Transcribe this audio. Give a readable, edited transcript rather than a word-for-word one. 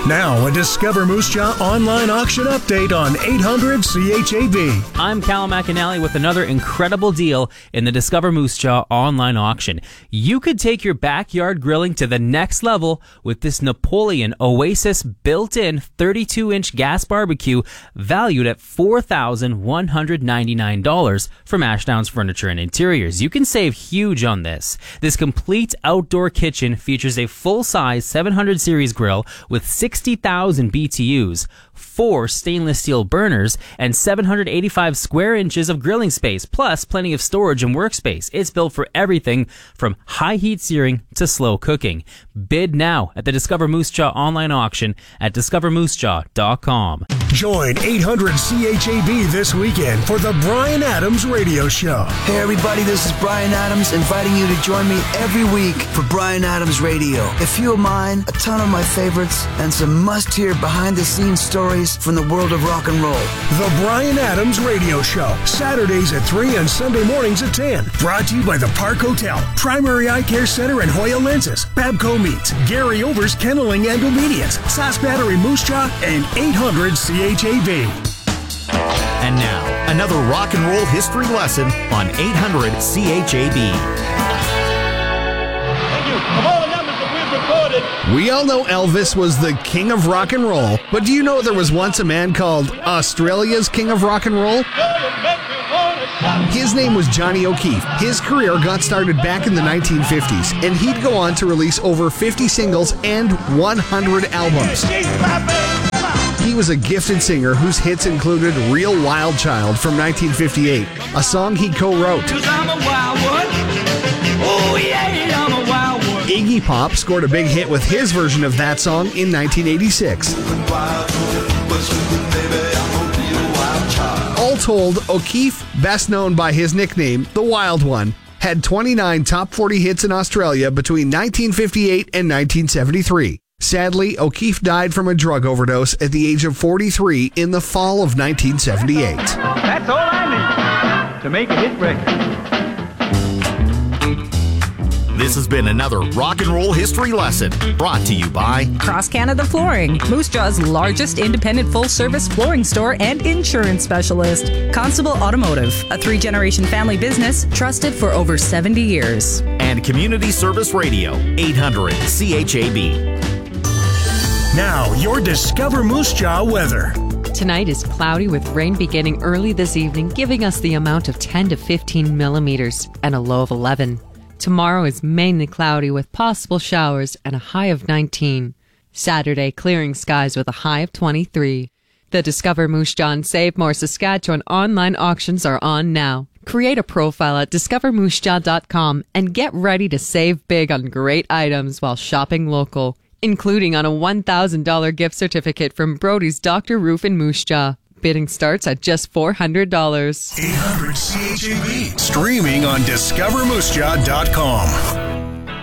Now, a Discover Moose Jaw online auction update on 800 CHAB. I'm Callum McAnally with another incredible deal in the Discover Moose Jaw online auction. You could take your backyard grilling to the next level with this Napoleon Oasis built-in 32-inch gas barbecue valued at $4,199 from Ashdowns Furniture and Interiors. You can save huge on this. This complete outdoor kitchen features a full-size 700 series grill with 60,000 BTUs, 4 stainless steel burners, and 785 square inches of grilling space, plus plenty of storage and workspace. It's built for everything from high heat searing to slow cooking. Bid now at the Discover Moose Jaw online auction at discovermoosejaw.com. Join 800 CHAB this weekend for the Bryan Adams Radio Show. Hey everybody, this is Bryan Adams inviting you to join me every week for Bryan Adams Radio. A few of mine, a ton of my favorites, and some must-hear behind-the-scenes stories from the world of rock and roll. The Bryan Adams Radio Show, Saturdays at 3 and Sunday mornings at 10. Brought to you by the Park Hotel, Primary Eye Care Center and Hoya Lenses, Babco Meats, Gary Over's Kenneling and Obedience, Sask Battery Moose Jaw, and 800 CHAB. And now, another rock and roll history lesson on 800 CHAB. Thank you. Of all the numbers that we've recorded, we all know Elvis was the king of rock and roll, but do you know there was once a man called Australia's king of rock and roll? His name was Johnny O'Keefe. His career got started back in the 1950s, and he'd go on to release over 50 singles and 100 albums. He was a gifted singer whose hits included Real Wild Child from 1958, a song he co-wrote. Iggy Pop scored a big hit with his version of that song in 1986. All told, O'Keefe, best known by his nickname, The Wild One, had 29 top 40 hits in Australia between 1958 and 1973. Sadly, O'Keefe died from a drug overdose at the age of 43 in the fall of 1978. That's all I need to make a hit record. This has been another rock and roll history lesson brought to you by Cross Canada Flooring, Moose Jaw's largest independent full-service flooring store and insurance specialist. Constable Automotive, a 3-generation family business trusted for over 70 years. And Community Service Radio, 800 CHAB. Now, your Discover Moose Jaw weather. Tonight is cloudy with rain beginning early this evening, giving us the amount of 10 to 15 millimeters and a low of 11. Tomorrow is mainly cloudy with possible showers and a high of 19. Saturday, clearing skies with a high of 23. The Discover Moose Jaw and Save More Saskatchewan online auctions are on now. Create a profile at discovermoosejaw.com and get ready to save big on great items while shopping local, including on a $1,000 gift certificate from Brody's Dr. Roof in Moose Jaw. Bidding starts at just $400. 800 CHAB. Streaming on discovermoosejaw.com.